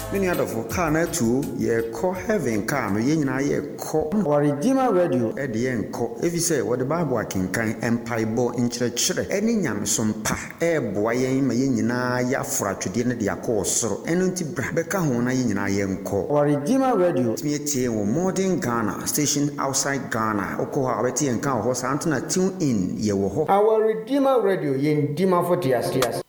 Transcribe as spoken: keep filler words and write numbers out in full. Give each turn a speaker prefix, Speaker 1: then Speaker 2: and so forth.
Speaker 1: Many other for car na two, ye call heaven car, no yen na ye call or Redeemer Radio at the end call. If you say what the Bible can kind empire bo in church, any yam some pa, eh, boy, mayina ya frat to dinner the course, so any bra, becca hona yen I am call or Redeemer Radio. Me a tea or modern Ghana station outside Ghana, Okoha, Betty and Cow horse Antona tune in ye wo.
Speaker 2: Our Redeemer Radio yen Dima for Tias.